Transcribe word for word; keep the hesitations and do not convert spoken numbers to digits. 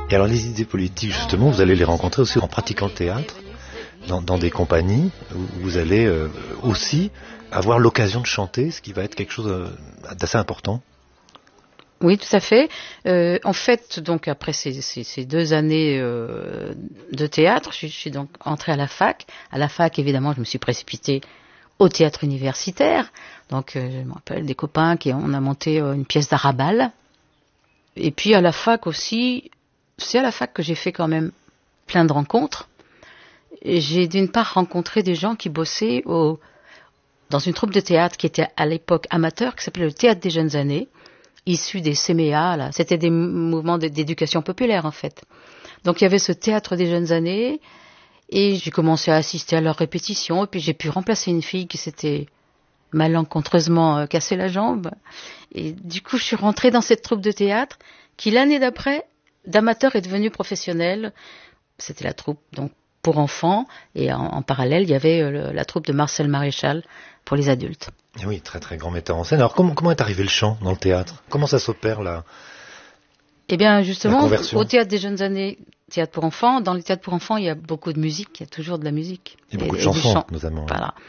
Et alors les idées politiques, justement, vous allez les rencontrer aussi en pratiquant le théâtre, dans, dans des compagnies, où vous allez euh, aussi avoir l'occasion de chanter, ce qui va être quelque chose euh, d'assez important. Oui, tout à fait. Euh, en fait, donc après ces, ces, ces deux années euh, de théâtre, je, je suis donc entrée à la fac. À la fac, évidemment, je me suis précipitée au théâtre universitaire. Donc, euh, je me rappelle des copains qui on a monté euh, une pièce d'Arabal. Et puis à la fac aussi, c'est à la fac que j'ai fait quand même plein de rencontres. Et j'ai d'une part rencontré des gens qui bossaient au, dans une troupe de théâtre qui était à l'époque amateur, qui s'appelait le Théâtre des Jeunes Années, issu des C M E A, là. C'était des mouvements d'éducation populaire en fait. Donc il y avait ce Théâtre des Jeunes Années, et j'ai commencé à assister à leurs répétitions, et puis j'ai pu remplacer une fille qui s'était malencontreusement euh, cassé la jambe. Et du coup, je suis rentrée dans cette troupe de théâtre qui, l'année d'après, d'amateur est devenue professionnelle. C'était la troupe donc pour enfants, et en, en parallèle, il y avait euh, le, la troupe de Marcel Maréchal pour les adultes. Et oui, très très grand metteur en scène. Alors comment, comment est arrivé le chant dans le théâtre? Comment ça s'opère là? Eh bien, justement, au Théâtre des Jeunes Années, théâtre pour enfants, dans le théâtre pour enfants, il y a beaucoup de musique, il y a toujours de la musique. Et beaucoup et, de chansons, notamment. Voilà.